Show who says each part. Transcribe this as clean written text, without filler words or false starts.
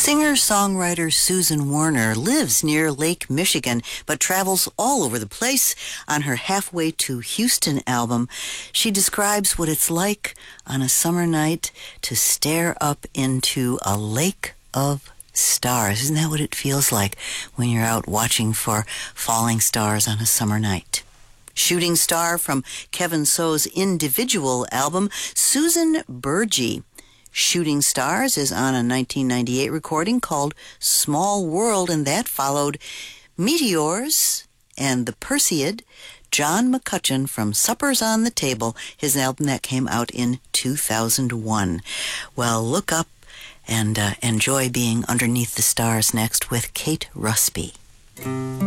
Speaker 1: Singer-songwriter Susan Warner lives near Lake Michigan, but travels all over the place. On her Halfway to Houston album, she describes what it's like on a summer night to stare up into a lake of stars. Isn't that what it feels like when you're out watching for falling stars on a summer night? Shooting Star from Kevin So's individual album, Susan Burgee. Shooting Stars is on a 1998 recording called Small World, and that followed Meteors and the Perseid, John McCutcheon from Suppers on the Table, his album that came out in 2001. Well, look up and enjoy being underneath the stars next with Kate Rusby.